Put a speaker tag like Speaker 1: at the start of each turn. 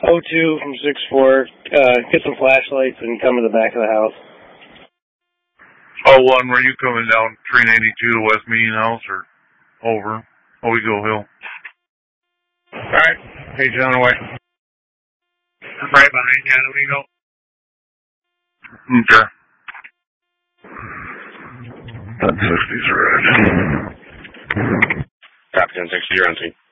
Speaker 1: O2 from 6-4, get some flashlights and come to the back of the house.
Speaker 2: Oh, one, were you coming down 392 to West Meeting House or over? Owego Hill.
Speaker 3: Alright, hey, John away. I'm right behind you, Owego.
Speaker 2: Okay.
Speaker 4: 1060's red.
Speaker 5: Copy 1060, you're on scene.